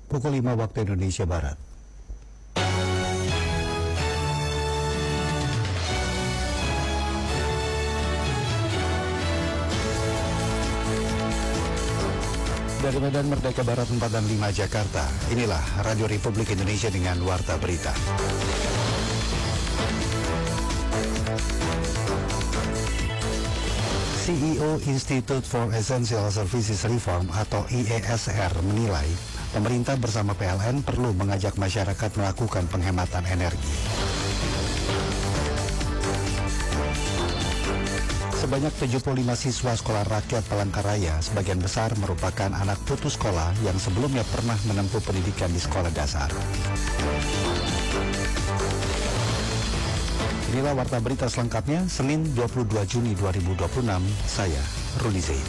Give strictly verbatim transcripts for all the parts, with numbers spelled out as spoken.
pukul lima waktu Indonesia Barat. Dari Medan Merdeka Barat empat dan lima Jakarta, inilah Radio Republik Indonesia dengan Warta Berita. C E O Institute for Essential Services Reform atau I E S R menilai pemerintah bersama P L N perlu mengajak masyarakat melakukan penghematan energi. Sebanyak tujuh puluh lima siswa sekolah rakyat Palangkaraya, sebagian besar merupakan anak putus sekolah yang sebelumnya pernah menempuh pendidikan di sekolah dasar. Inilah Warta Berita selengkapnya, Senin dua puluh dua Juni dua ribu dua puluh enam, saya Rudi Zain.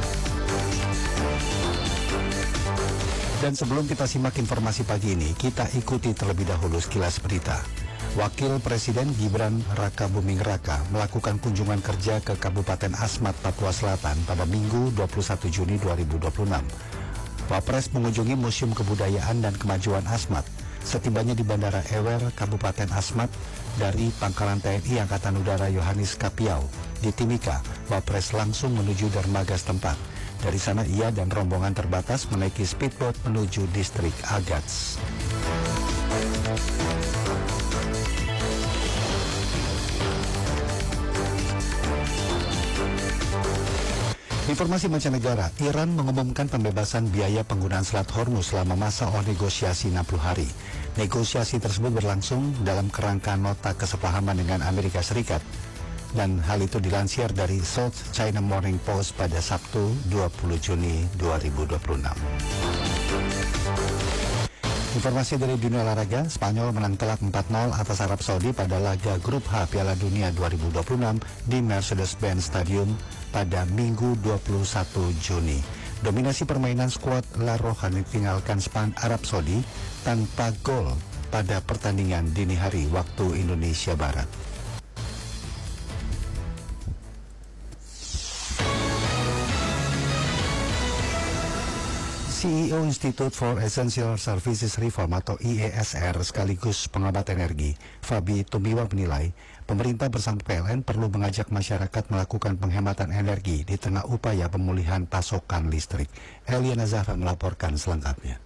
Dan sebelum kita simak informasi pagi ini, kita ikuti terlebih dahulu sekilas berita. Wakil Presiden Gibran Raka Buming Raka melakukan kunjungan kerja ke Kabupaten Asmat, Papua Selatan pada Minggu dua puluh satu Juni dua ribu dua puluh enam. Wapres mengunjungi Museum Kebudayaan dan Kemajuan Asmat. Setibanya di Bandara Ewer, Kabupaten Asmat, dari Pangkalan T N I Angkatan Udara Yohanis Kapiau di Timika, Wapres langsung menuju dermaga setempat. Dari sana ia dan rombongan terbatas menaiki speedboat menuju distrik Agats. Informasi mancanegara, Iran mengumumkan pembebasan biaya penggunaan Selat Hormuz selama masa negosiasi enam puluh hari. Negosiasi tersebut berlangsung dalam kerangka nota kesepahaman dengan Amerika Serikat. Dan hal itu dilansir dari South China Morning Post pada Sabtu dua puluh Juni dua ribu dua puluh enam. Informasi dari dunia olahraga, Spanyol menang telak empat nol atas Arab Saudi pada laga Grup H Piala Dunia dua ribu dua puluh enam di Mercedes-Benz Stadium pada Minggu dua puluh satu Juni. Dominasi permainan skuad La Roja ditinggalkan Span Arab Saudi tanpa gol pada pertandingan dini hari waktu Indonesia Barat. C E O Institute for Essential Services Reform atau I E S R sekaligus pengamat energi, Fabi Tumiwa menilai pemerintah bersama P L N perlu mengajak masyarakat melakukan penghematan energi di tengah upaya pemulihan pasokan listrik. Eliana Zahra melaporkan selengkapnya.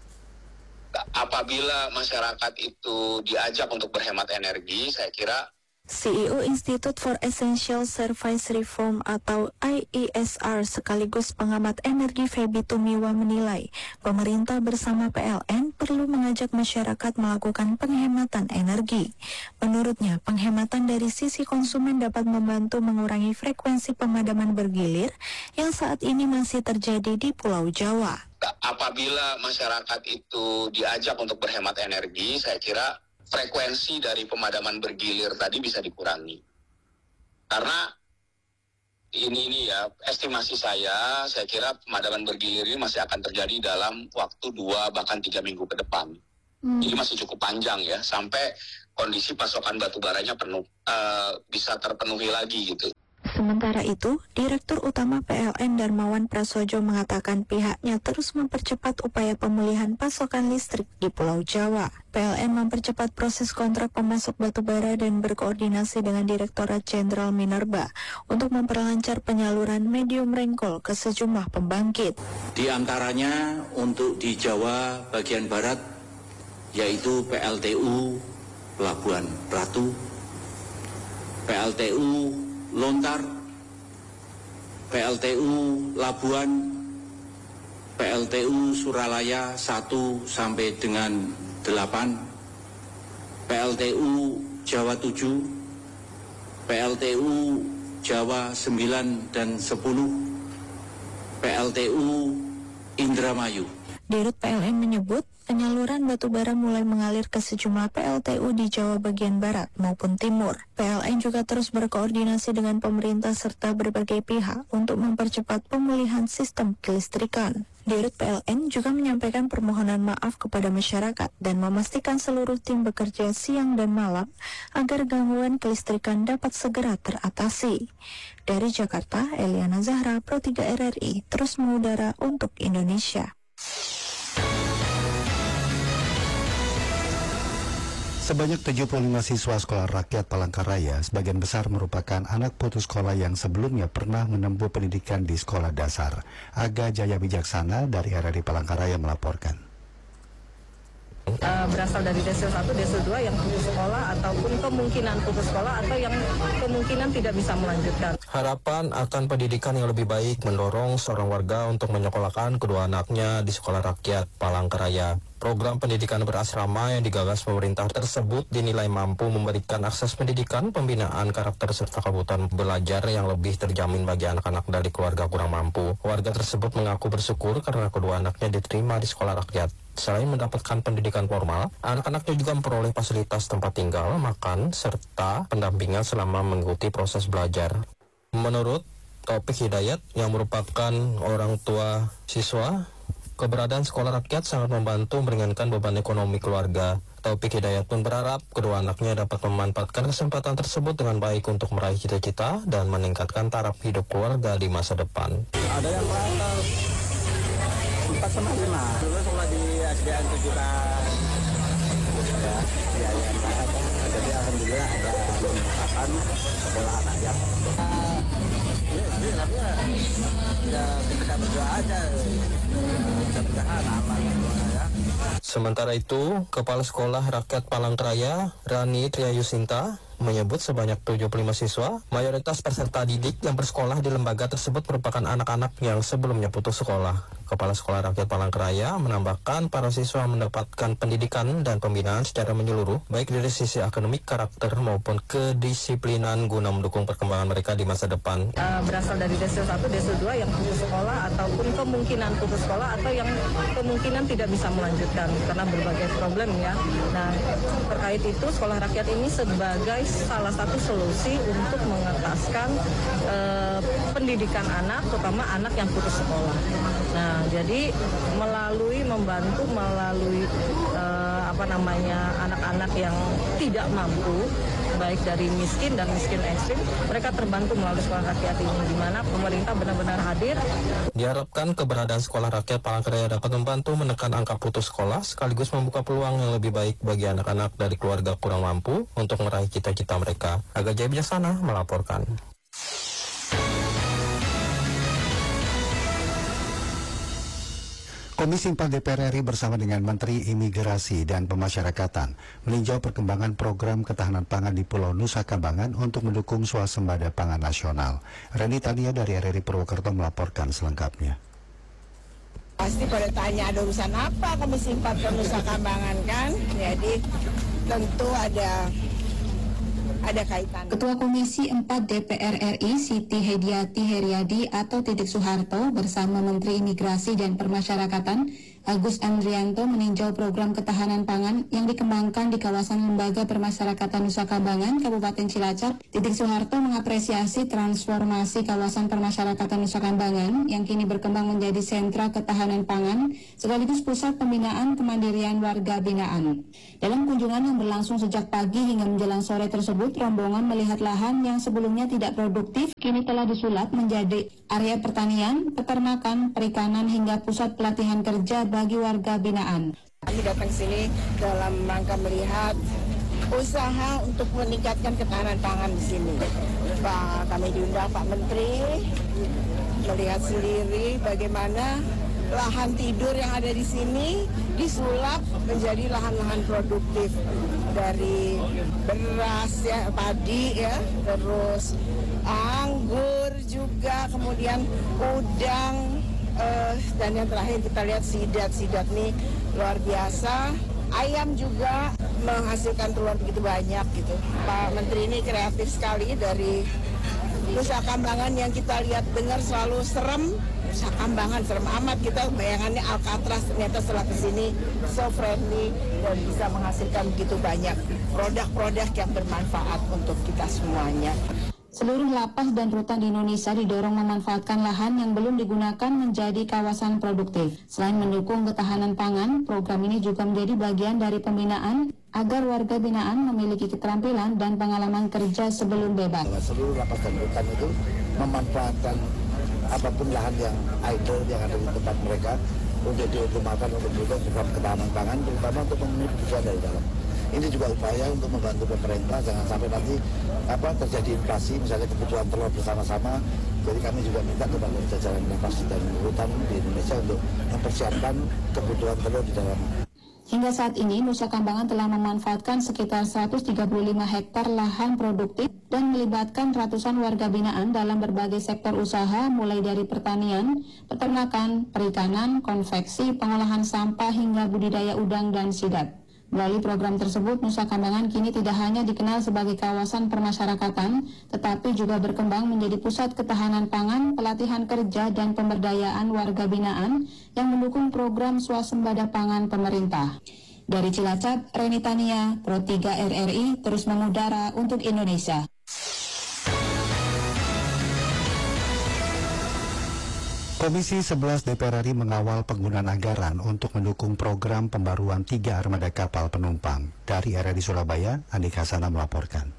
Apabila masyarakat itu diajak untuk berhemat energi, saya kira C E O Institute for Essential Service Reform atau I E S R sekaligus pengamat energi Fabi Tumiwa menilai pemerintah bersama P L N perlu mengajak masyarakat melakukan penghematan energi. Menurutnya, penghematan dari sisi konsumen dapat membantu mengurangi frekuensi pemadaman bergilir yang saat ini masih terjadi di Pulau Jawa. Apabila masyarakat itu diajak untuk berhemat energi, saya kira frekuensi dari pemadaman bergilir tadi bisa dikurangi. Karena ini ini ya, estimasi saya, saya kira pemadaman bergilir ini masih akan terjadi dalam waktu dua bahkan tiga minggu ke depan. Hmm. Jadi masih cukup panjang ya, sampai kondisi pasokan batu baranya penuh, uh, bisa terpenuhi lagi gitu. Sementara itu, Direktur Utama P L N Darmawan Prasojo mengatakan pihaknya terus mempercepat upaya pemulihan pasokan listrik di Pulau Jawa. P L N mempercepat proses kontrak pemasok batubara dan berkoordinasi dengan Direktorat Jenderal Minerba untuk memperlancar penyaluran medium rainfall ke sejumlah pembangkit. Di antaranya untuk di Jawa bagian barat, yaitu P L T U Pelabuhan Ratu, P L T U Lontar, P L T U Labuan, P L T U Suralaya satu sampai dengan delapan, P L T U Jawa tujuh, P L T U Jawa sembilan dan sepuluh, P L T U Indramayu. Dirut P L N menyebut penyaluran batubara mulai mengalir ke sejumlah P L T U di Jawa bagian barat maupun timur. P L N juga terus berkoordinasi dengan pemerintah serta berbagai pihak untuk mempercepat pemulihan sistem kelistrikan. Dirut P L N juga menyampaikan permohonan maaf kepada masyarakat dan memastikan seluruh tim bekerja siang dan malam agar gangguan kelistrikan dapat segera teratasi. Dari Jakarta, Eliana Zahra, Pro tiga R R I, terus mengudara untuk Indonesia. Sebanyak tujuh puluh lima siswa sekolah rakyat Palangkaraya, sebagian besar merupakan anak putus sekolah yang sebelumnya pernah menempuh pendidikan di sekolah dasar. Aga Jaya Wijaksana dari R R I Palangkaraya melaporkan. Uh, berasal dari desil satu, desil dua yang putus sekolah ataupun kemungkinan putus sekolah atau yang kemungkinan tidak bisa melanjutkan. Harapan akan pendidikan yang lebih baik mendorong seorang warga untuk menyekolahkan kedua anaknya di sekolah rakyat Palangkaraya. Program pendidikan berasrama yang digagas pemerintah tersebut dinilai mampu memberikan akses pendidikan, pembinaan karakter serta kebutuhan belajar yang lebih terjamin bagi anak-anak dari keluarga kurang mampu. Warga tersebut mengaku bersyukur karena kedua anaknya diterima di sekolah rakyat. Selain mendapatkan pendidikan formal, anak-anaknya juga memperoleh fasilitas tempat tinggal, makan, serta pendampingan selama mengikuti proses belajar. Menurut Taufik Hidayat yang merupakan orang tua siswa, keberadaan sekolah rakyat sangat membantu meringankan beban ekonomi keluarga. Taufik Hidayat pun berharap kedua anaknya dapat memanfaatkan kesempatan tersebut dengan baik untuk meraih cita-cita dan meningkatkan taraf hidup keluarga di masa depan. Ada yang kelas empat sama lima, dulu sekolah di S D N kejutan. Ya, ya, ya, jadi alhamdulillah ada peningkatan sekolah rakyat. Ini ya, ya kita berdoa aja. Sementara itu, Kepala Sekolah Rakyat Palangkaraya, Rani Triyayusinta, menyebut sebanyak tujuh puluh lima siswa, mayoritas peserta didik yang bersekolah di lembaga tersebut merupakan anak-anak yang sebelumnya putus sekolah. Kepala Sekolah Rakyat Palangkaraya menambahkan para siswa mendapatkan pendidikan dan pembinaan secara menyeluruh, baik dari sisi akademik, karakter, maupun kedisiplinan guna mendukung perkembangan mereka di masa depan. Uh, berasal dari desil satu, desil dua yang putus sekolah ataupun kemungkinan putus sekolah atau yang kemungkinan tidak bisa melanjutkan karena berbagai problem ya. Nah, terkait itu Sekolah Rakyat ini sebagai salah satu solusi untuk mengetaskan uh, pendidikan anak, terutama anak yang putus sekolah. Nah, jadi melalui membantu melalui uh, apa namanya anak-anak yang tidak mampu, baik dari miskin dan miskin ekstrim, mereka terbantu melalui Sekolah Rakyat ini, di mana pemerintah benar-benar hadir. Diharapkan keberadaan Sekolah Rakyat Palangkaraya dapat membantu menekan angka putus sekolah, sekaligus membuka peluang yang lebih baik bagi anak-anak dari keluarga kurang mampu untuk meraih cita-cita mereka. Aga Jaya Wijaksana melaporkan. Komisi empat D P R R I bersama dengan Menteri Imigrasi dan Pemasyarakatan meninjau perkembangan program ketahanan pangan di Pulau Nusa Kambangan untuk mendukung swasembada pangan nasional. Reni Tania dari R R I Purwokerto melaporkan selengkapnya. Pasti pada tanya ada urusan apa Komisi empat ke Nusa Kambangan kan? Jadi tentu ada ada kaitan. Ketua Komisi empat D P R R I Siti Hediati Heriadi atau Titik Soeharto bersama Menteri Imigrasi dan Permasyarakatan Agus Andrianto meninjau program ketahanan pangan yang dikembangkan di kawasan Lembaga Permasyarakatan Nusa Kambangan, Kabupaten Cilacap. Titik Soeharto mengapresiasi transformasi kawasan permasyarakatan Nusa Kambangan yang kini berkembang menjadi sentra ketahanan pangan sekaligus pusat pembinaan kemandirian warga binaan. Dalam kunjungan yang berlangsung sejak pagi hingga menjelang sore tersebut, rombongan melihat lahan yang sebelumnya tidak produktif kini telah disulap menjadi area pertanian, peternakan, perikanan hingga pusat pelatihan kerja bagi warga binaan. Kami datang ke sini dalam rangka melihat usaha untuk meningkatkan ketahanan pangan di sini. Pak, kami diundang Pak Menteri melihat sendiri bagaimana lahan tidur yang ada di sini disulap menjadi lahan-lahan produktif dari beras ya, padi ya, terus anggur juga, kemudian udang. Uh, dan yang terakhir kita lihat sidat-sidat nih luar biasa. Ayam juga menghasilkan telur begitu banyak gitu. Pak Menteri ini kreatif sekali dari Nusa Kambangan yang kita lihat dengar selalu serem. Nusa Kambangan serem amat, kita bayangannya Alcatraz, ternyata setelah kesini so friendly dan bisa menghasilkan begitu banyak produk-produk yang bermanfaat untuk kita semuanya. Seluruh lapas dan rutan di Indonesia didorong memanfaatkan lahan yang belum digunakan menjadi kawasan produktif. Selain mendukung ketahanan pangan, program ini juga menjadi bagian dari pembinaan agar warga binaan memiliki keterampilan dan pengalaman kerja sebelum bebas. Seluruh lapas dan rutan itu memanfaatkan apapun lahan yang idle yang ada di tempat mereka untuk digunakan untuk mendukung program ketahanan pangan, terutama untuk memenuhi kebutuhan dari dalam. Ini juga upaya untuk membantu pemerintah jangan sampai nanti apa terjadi inflasi, misalnya kebutuhan telur bersama-sama. Jadi kami juga minta kepada jajaran Pasti dan Hutan di Indonesia untuk mempersiapkan kebutuhan telur di dalam. Hingga saat ini, Nusa Kambangan telah memanfaatkan sekitar seratus tiga puluh lima hektar lahan produktif dan melibatkan ratusan warga binaan dalam berbagai sektor usaha mulai dari pertanian, peternakan, perikanan, konveksi, pengolahan sampah hingga budidaya udang dan sidap. Melalui program tersebut, Nusa Kambangan kini tidak hanya dikenal sebagai kawasan permasyarakatan, tetapi juga berkembang menjadi pusat ketahanan pangan, pelatihan kerja, dan pemberdayaan warga binaan yang mendukung program swasembada pangan pemerintah. Dari Cilacap, Reni Tania, Pro tiga R R I, terus mengudara untuk Indonesia. Komisi sebelas D P R R I mengawal penggunaan anggaran untuk mendukung program pembaruan tiga armada kapal penumpang. Dari R R I Surabaya, Andika Hasana melaporkan.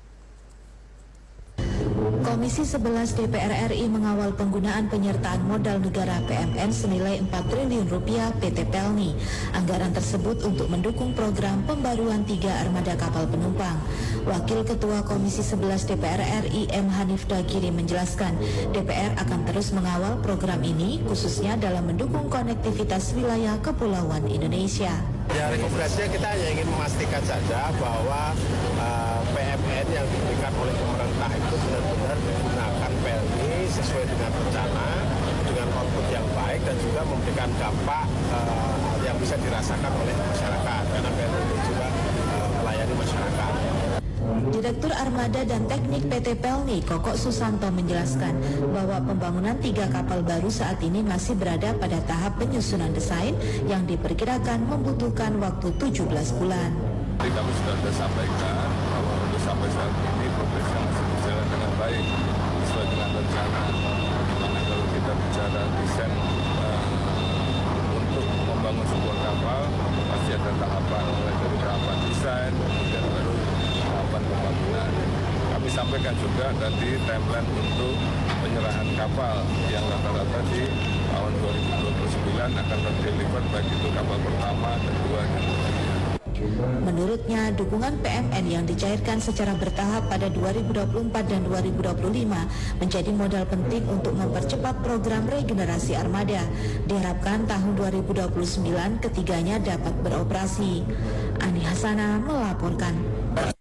Komisi sebelas D P R R I mengawal penggunaan penyertaan modal negara P M N senilai empat triliun rupiah P T Pelni. Anggaran tersebut untuk mendukung program pembaruan tiga armada kapal penumpang. Wakil Ketua Komisi sebelas D P R R I M Hanif Dagiri menjelaskan, D P R akan terus mengawal program ini khususnya dalam mendukung konektivitas wilayah kepulauan Indonesia. Ya, rekomendasinya kita hanya ingin memastikan saja bahwa uh, P M N yang diberikan oleh pemerintah itu benar-benar digunakan Pelni sesuai dengan rencana, dengan output yang baik dan juga memberikan dampak uh, yang bisa dirasakan oleh masyarakat, karena Pelni itu juga uh, melayani masyarakat. Direktur Armada dan Teknik P T Pelni, Koko Susanto menjelaskan bahwa pembangunan tiga kapal baru saat ini masih berada pada tahap penyusunan desain yang diperkirakan membutuhkan waktu tujuh belas bulan. Jadi kami sudah, sudah sampaikan bahwa untuk sampai saat ini progresnya masih berjalan dengan baik sesuai dengan rencana. Karena kalau kita bicara desain uh, untuk membangun sebuah kapal pasti ada tahapan, mulai dari tahapan desain, kemudian baru tahapan pembangunan. Kami sampaikan juga tadi timeline untuk penyerahan kapal yang rata-rata di tahun dua ribu dua puluh sembilan akan terdeliver baik itu kapal pertama, kedua, dan ketiga. Menurutnya, dukungan P M N yang dicairkan secara bertahap pada dua ribu dua puluh empat dan dua ribu dua puluh lima menjadi modal penting untuk mempercepat program regenerasi armada. Diharapkan tahun dua ribu dua puluh sembilan ketiganya dapat beroperasi. Ani Hasana melaporkan.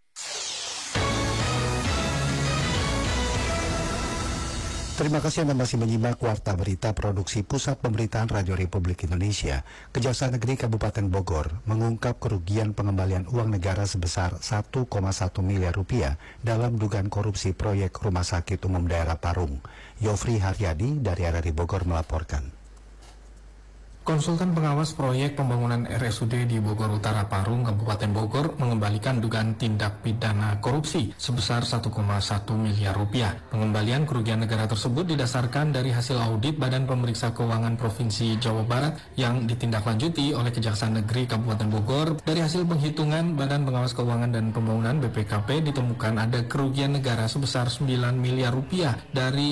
Terima kasih Anda masih menyimak Warta Berita Produksi Pusat Pemberitaan Radio Republik Indonesia. Kejaksaan Negeri Kabupaten Bogor mengungkap kerugian pengembalian uang negara sebesar satu koma satu miliar rupiah dalam dugaan korupsi proyek Rumah Sakit Umum Daerah Parung. Yofri Haryadi dari R R I Bogor melaporkan. Konsultan pengawas proyek pembangunan R S U D di Bogor Utara Parung, Kabupaten Bogor mengembalikan dugaan tindak pidana korupsi sebesar satu koma satu miliar rupiah. Pengembalian kerugian negara tersebut didasarkan dari hasil audit Badan Pemeriksa Keuangan Provinsi Jawa Barat yang ditindaklanjuti oleh Kejaksaan Negeri Kabupaten Bogor. Dari hasil penghitungan Badan Pengawas Keuangan dan Pembangunan B P K P ditemukan ada kerugian negara sebesar sembilan miliar rupiah dari